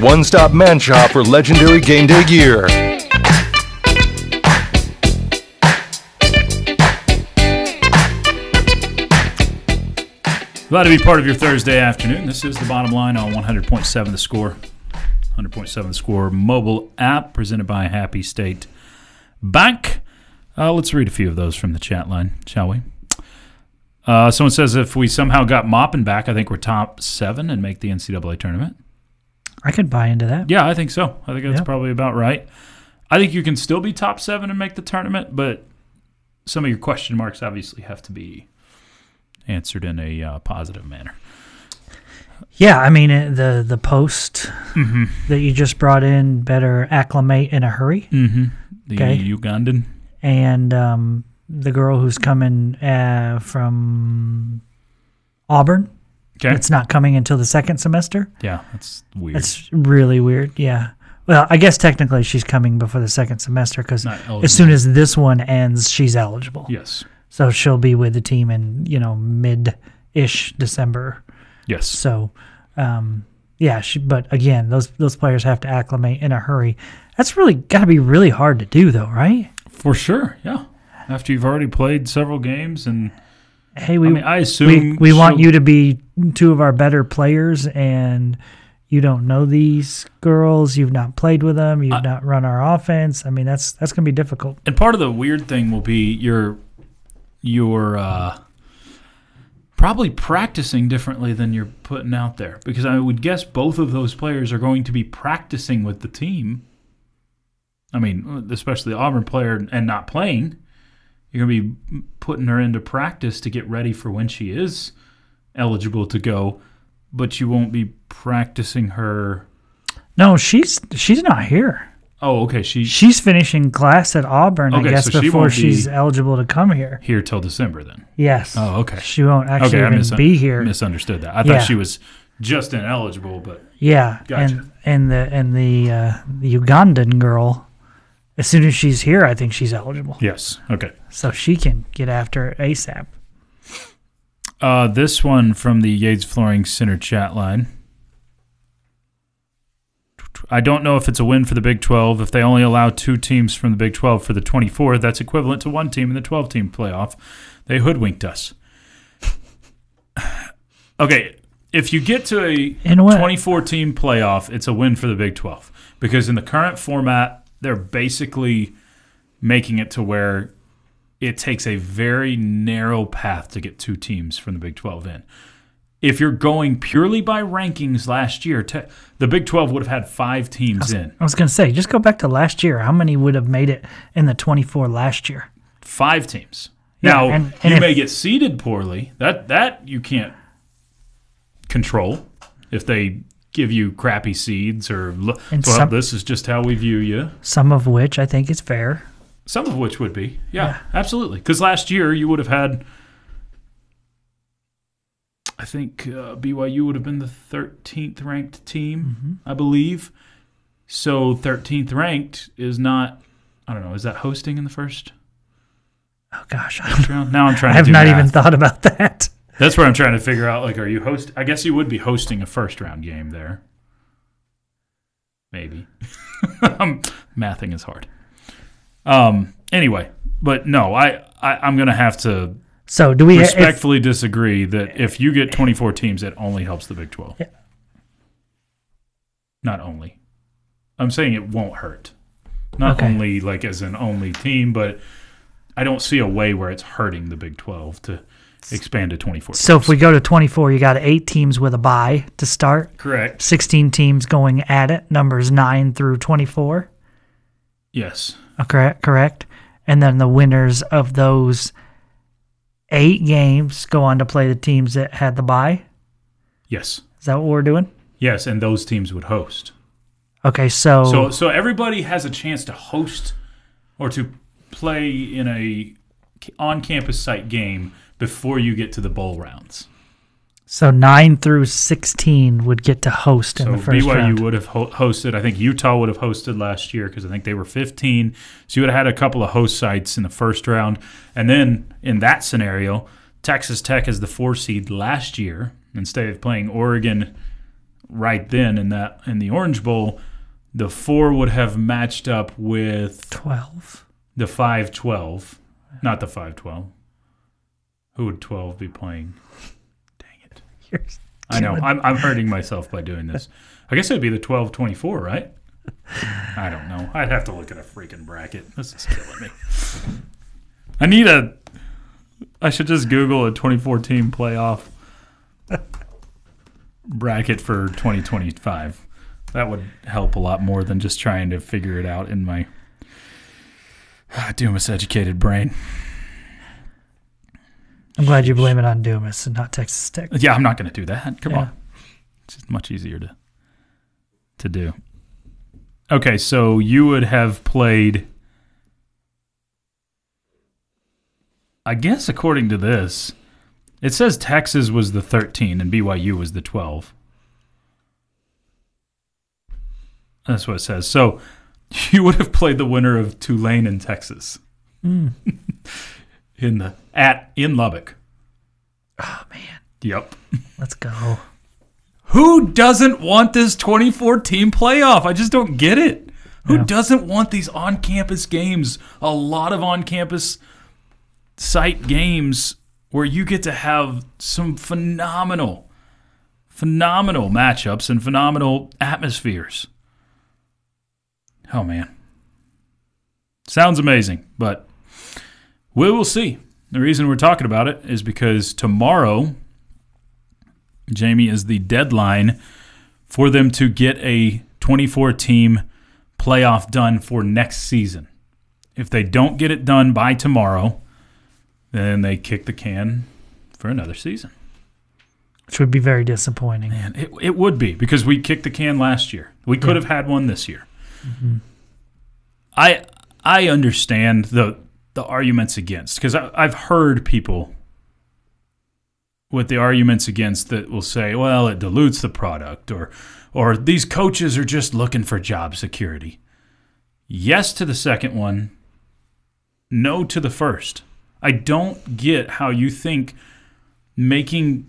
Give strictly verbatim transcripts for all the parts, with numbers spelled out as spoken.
one-stop man shop for legendary game day gear. Glad to be part of your Thursday afternoon. This is The Bottom Line on one hundred point seven The Score. one hundred point seven The Score mobile app presented by Happy State Bank. Uh, let's read a few of those from the chat line, shall we? Uh, someone says if we somehow got Maupin back, I think we're top seven and make the N C double A tournament. I could buy into that. Yeah, I think so. I think that's yep. probably about right. I think you can still be top seven and make the tournament, but some of your question marks obviously have to be answered in a uh, positive manner. Yeah, I mean, uh, the the post mm-hmm. that you just brought in better acclimate in a hurry. Mm-hmm. The okay. Ugandan. And um, the girl who's coming uh, from Auburn. Okay. It's not coming until the second semester. Yeah, that's weird. It's really weird, yeah. Well, I guess technically she's coming before the second semester because as soon as this one ends, she's eligible. Yes. So she'll be with the team in, you know, mid-ish December. Yes. So, um, yeah, she, but again, those those players have to acclimate in a hurry. That's really got to be really hard to do, though, right? For sure, yeah. After you've already played several games and hey, we I, mean, I assume we, we want you to be two of our better players, and you don't know these girls. You've not played with them. You've I, not run our offense. I mean, that's that's going to be difficult. And part of the weird thing will be your you're uh, probably practicing differently than you're putting out there, because I would guess both of those players are going to be practicing with the team. I mean, especially the Auburn player and not playing. You're going to be putting her into practice to get ready for when she is eligible to go, but you won't be practicing her. No, she's she's not here. Oh, okay. She she's finishing class at Auburn, okay, I guess, so before she she's eligible to come here. Here till December, then. Yes. Oh, okay. She won't actually okay, even misun- be here. Misunderstood that. I yeah. thought she was just ineligible, but yeah. Gotcha. And and the and the uh, the Ugandan girl, as soon as she's here, I think she's eligible. Yes. Okay. So she can get after it ASAP. Uh, this one from the Yates Flooring Center chat line. I don't know if it's a win for the Big twelve. If they only allow two teams from the Big twelve for the twenty-four, that's equivalent to one team in the twelve-team playoff. They hoodwinked us. Okay, if you get to a twenty-four-team playoff, it's a win for the Big twelve. Because in the current format, they're basically making it to where it takes a very narrow path to get two teams from the Big twelve in. If you're going purely by rankings last year, te- the Big twelve would have had five teams I was, in. I was going to say, just go back to last year. How many would have made it in the twenty-four last year? Five teams. Yeah, now, and, and you if, may get seeded poorly. That that you can't control if they give you crappy seeds or, well, some, this is just how we view you. Some of which I think is fair. Some of which would be. Yeah, yeah. absolutely. Because last year you would have had, I think uh, B Y U would have been the thirteenth ranked team, mm-hmm. I believe. So thirteenth ranked is not, I don't know, is that hosting in the first? Oh, gosh. I round? Now I'm trying I to have do not math. even thought about that. That's where I'm trying to figure out, like, are you host? I guess you would be hosting a first round game there. Maybe. Mathing is hard. Um. Anyway, but no, I, I I'm gonna have to. So do we respectfully if, disagree that if you get twenty-four teams, it only helps the Big twelve. Yeah. Not only. I'm saying it won't hurt. Not okay. only like as an only team, but I don't see a way where it's hurting the Big twelve to expand to twenty-four. So teams. if we go to twenty-four, you got eight teams with a bye to start. Correct. sixteen teams going at it, numbers nine through twenty-four. Yes. Correct, correct. And then the winners of those eight games go on to play the teams that had the bye? Yes. Is that what we're doing? Yes, and those teams would host. Okay, so... So so everybody has a chance to host or to play in a on-campus site game before you get to the bowl rounds. So nine through sixteen would get to host in so the first B Y U round. would have ho- hosted. I think Utah would have hosted last year because I think they were fifteen. So you would have had a couple of host sites in the first round. And then in that scenario, Texas Tech as the four seed last year, instead of playing Oregon right then in that in the Orange Bowl, the four would have matched up with twelve. The five twelve, not the five twelve. Who would twelve be playing? Dang it. You're I know. killing- I'm I'm hurting myself by doing this. I guess it would be the twelve twenty-four, right? I don't know. I'd have to look at a freaking bracket. This is killing me. I need a... I should just Google a twenty-four team playoff bracket for twenty twenty-five. That would help a lot more than just trying to figure it out in my Dumas-educated brain. I'm glad you blame it on Dumas and not Texas Tech. Yeah, I'm not going to do that. Come Yeah. on. It's just much easier to to do. Okay, so you would have played, I guess according to this, it says Texas was the thirteen and B Y U was the twelve. That's what it says. So you would have played the winner of Tulane and Texas Mm. in the at in Lubbock. Oh, man. Yep. Let's go. Who doesn't want this twenty-four team playoff? I just don't get it. Who Yeah. doesn't want these on-campus games? A lot of on-campus site games where you get to have some phenomenal, phenomenal matchups and phenomenal atmospheres. Oh, man. Sounds amazing, but we will see. The reason we're talking about it is because tomorrow, Jamie, is the deadline for them to get a twenty-four team playoff done for next season. If they don't get it done by tomorrow, then they kick the can for another season. Which would be very disappointing. Man, it, it would be, because we kicked the can last year. We could Yeah. have had one this year. Mm-hmm. I I understand the the arguments against, because I've heard people with the arguments against that will say, well, it dilutes the product, or or these coaches are just looking for job security. Yes to the second one, no to the first. I don't get how you think making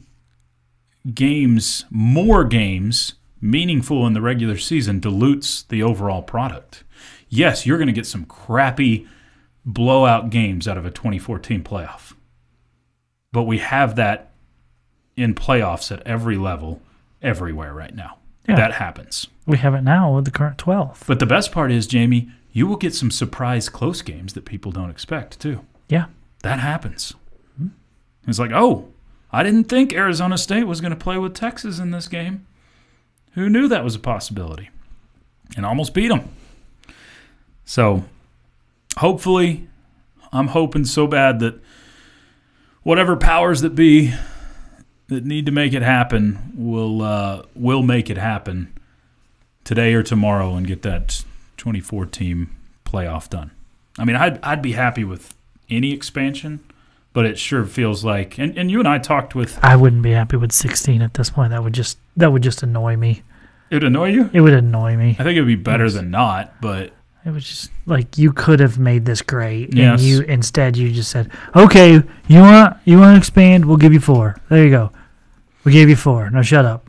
games, more games, meaningful in the regular season dilutes the overall product. Yes, you're going to get some crappy blowout games out of a twenty-four team playoff. But we have that in playoffs at every level, everywhere right now. Yeah. That happens. We have it now with the current twelve. But the best part is, Jamie, you will get some surprise close games that people don't expect, too. Yeah. That happens. It's like, oh, I didn't think Arizona State was going to play with Texas in this game. Who knew that was a possibility? And almost beat them. So, hopefully, I'm hoping so bad that whatever powers that be that need to make it happen will uh, will make it happen today or tomorrow and get that twenty-four team playoff done. I mean, I'd I'd be happy with any expansion, but it sure feels like, and, and you and I talked with, I wouldn't be happy with sixteen at this point. That would just that would just annoy me. it would annoy you? It would annoy me. I think it would be better than not, but It was just like you could have made this great, Yes. and you instead you just said, "Okay, you want you want to expand? We'll give you four. There you go. We gave you four. Now shut up."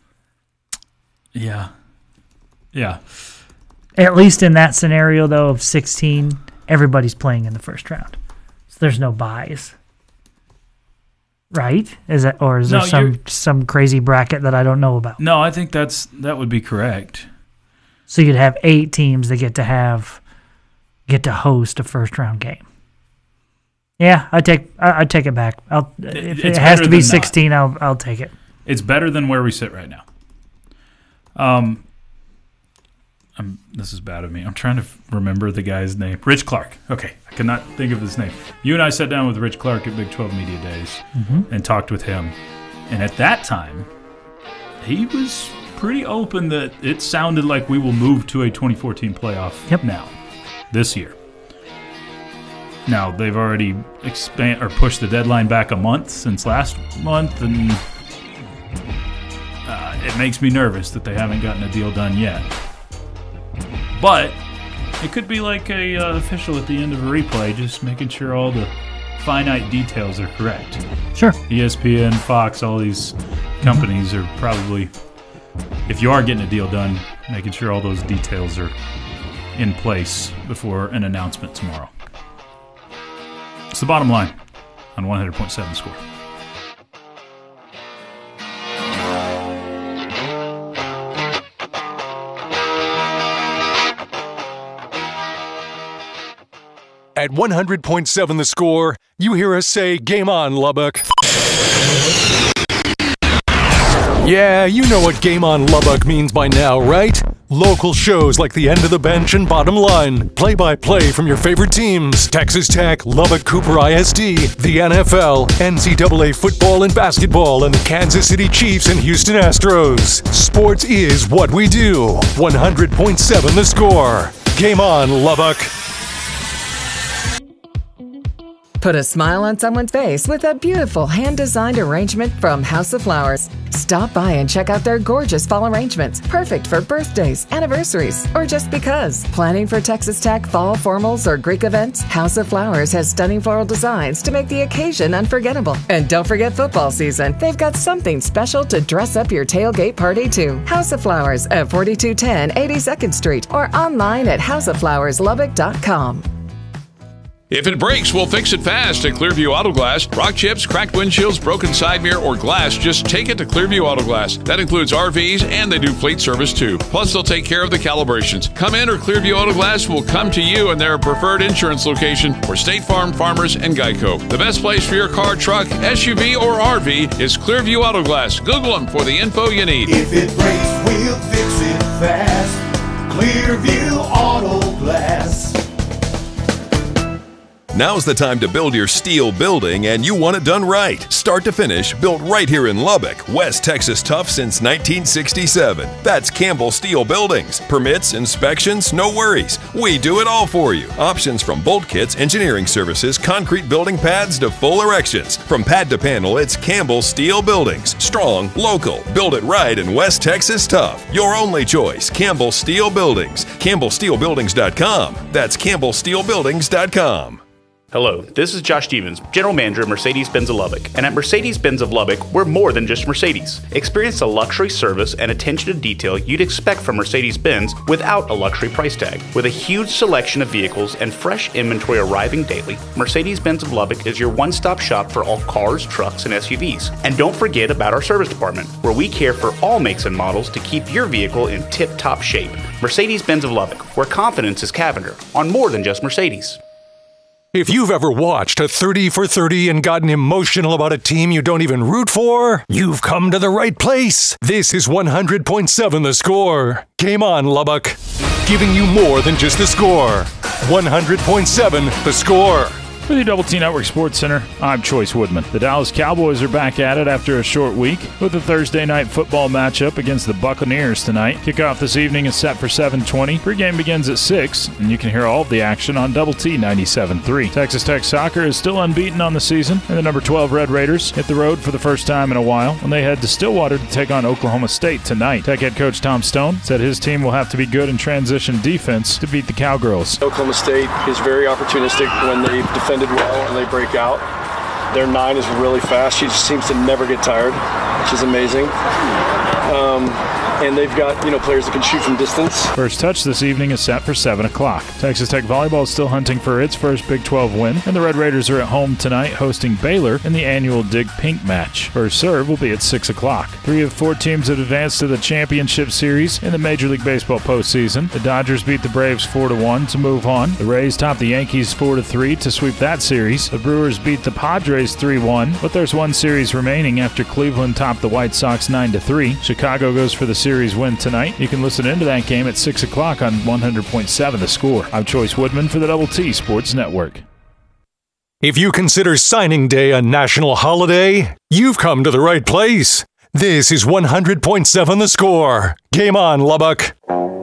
yeah. Yeah. At least in that scenario, though, of sixteen, everybody's playing in the first round, so there's no buys, right? Is that, or is there No, some you're- some crazy bracket that I don't know about? No, I think that's that would be correct. So you'd have eight teams that get to have get to host a first round game. Yeah, I take I, I take it back. I'll, if it's it has better to be than not. sixteen, I'll I'll take it. It's better than where we sit right now. Um, I'm, this is bad of me. I'm trying to f- remember the guy's name. Rich Clark. Okay, I cannot think of his name. You and I sat down with Rich Clark at Big twelve Media Days Mm-hmm. and talked with him. And at that time, he was pretty open that it sounded like we will move to a twenty fourteen playoff Yep. now, this year. Now, they've already expand or pushed the deadline back a month since last month, and uh, it makes me nervous that they haven't gotten a deal done yet. But it could be like a uh, official at the end of a replay, just making sure all the finite details are correct. Sure. E S P N, Fox, all these companies are probably if you are getting a deal done, making sure all those details are in place before an announcement tomorrow. It's the bottom line on one hundred point seven The Score. At one hundred point seven The Score, you hear us say, "Game on, Lubbock." Yeah, you know what Game on Lubbock means by now, right? Local shows like The End of the Bench and Bottom Line. Play-by-play from your favorite teams. Texas Tech, Lubbock Cooper I S D, the N F L, N C double A football and basketball, and the Kansas City Chiefs and Houston Astros. Sports is what we do. one hundred point seven The Score. Game on, Lubbock. Put a smile on someone's face with a beautiful hand-designed arrangement from House of Flowers. Stop by and check out their gorgeous fall arrangements, perfect for birthdays, anniversaries, or just because. Planning for Texas Tech fall formals or Greek events? House of Flowers has stunning floral designs to make the occasion unforgettable. And don't forget football season. They've got something special to dress up your tailgate party too. House of Flowers at forty-two ten eighty-second Street or online at house of flowers lubbock dot com. If it breaks, we'll fix it fast at Clearview Auto Glass. Rock chips, cracked windshields, broken side mirror, or glass, just take it to Clearview Auto Glass. That includes R Vs, and they do fleet service too. Plus, they'll take care of the calibrations. Come in or Clearview Auto Glass will come to you in their preferred insurance location for State Farm, Farmers, and Geico. The best place for your car, truck, S U V, or R V is Clearview Auto Glass. Google them for the info you need. If it breaks, we'll fix it fast. Clearview Auto Glass. Now's the time to build your steel building, and you want it done right. Start to finish, built right here in Lubbock, West Texas tough since nineteen sixty-seven. That's Campbell Steel Buildings. Permits, inspections, no worries. We do it all for you. Options from bolt kits, engineering services, concrete building pads to full erections. From pad to panel, it's Campbell Steel Buildings. Strong, local, build it right in West Texas tough. Your only choice, Campbell Steel Buildings. campbell steel buildings dot com. That's campbell steel buildings dot com. Hello, this is Josh Stevens, General Manager of Mercedes-Benz of Lubbock. And at Mercedes-Benz of Lubbock, we're more than just Mercedes. Experience the luxury service and attention to detail you'd expect from Mercedes-Benz without a luxury price tag. With a huge selection of vehicles and fresh inventory arriving daily, Mercedes-Benz of Lubbock is your one-stop shop for all cars, trucks, and S U Vs. And don't forget about our service department, where we care for all makes and models to keep your vehicle in tip-top shape. Mercedes-Benz of Lubbock, where confidence is Cavender, on more than just Mercedes. If you've ever watched a thirty for thirty and gotten emotional about a team you don't even root for, you've come to the right place. This is one hundred point seven The Score. Game on, Lubbock. Giving you more than just the score. one hundred point seven The Score. For the Double T Network Sports Center, I'm Choice Woodman. The Dallas Cowboys are back at it after a short week with a Thursday night football matchup against the Buccaneers tonight. Kickoff this evening is set for seven twenty. Pregame begins at six, and you can hear all of the action on Double T ninety-seven point three. Texas Tech Soccer is still unbeaten on the season, and the number twelve Red Raiders hit the road for the first time in a while when they head to Stillwater to take on Oklahoma State tonight. Tech head coach Tom Stone said his team will have to be good in transition defense to beat the Cowgirls. Oklahoma State is very opportunistic when they defended well and they break out. Their nine is really fast. She just seems to never get tired, which is amazing. Um, and they've got, you know, players that can shoot from distance. First touch this evening is set for seven o'clock. Texas Tech Volleyball is still hunting for its first Big twelve win, and the Red Raiders are at home tonight hosting Baylor in the annual Dig Pink match. First serve will be at six o'clock. Three of four teams have advanced to the championship series in the Major League Baseball postseason. The Dodgers beat the Braves four to one to move on. The Rays topped the Yankees four to three to sweep that series. The Brewers beat the Padres three one, but there's one series remaining after Cleveland topped the White Sox nine to three. Chicago goes for the series win tonight. You can listen into that game at six o'clock on one hundred point seven The Score. I'm Choice Woodman for the Double T Sports Network. If you consider signing day a national holiday, you've come to the right place. This is one hundred point seven The Score. Game on, Lubbock.